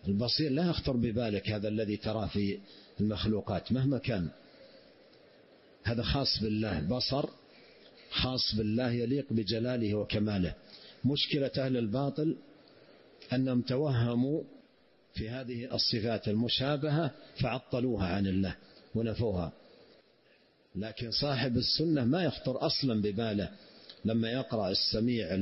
البصير لا يخطر ببالك هذا الذي تراه في المخلوقات مهما كان، هذا خاص بالله، بصر خاص بالله يليق بجلاله وكماله. مشكلة أهل الباطل أنهم توهموا في هذه الصفات المشابهة فعطلوها عن الله ونفوها، لكن صاحب السنة ما يخطر أصلا بباله لما يقرأ السميع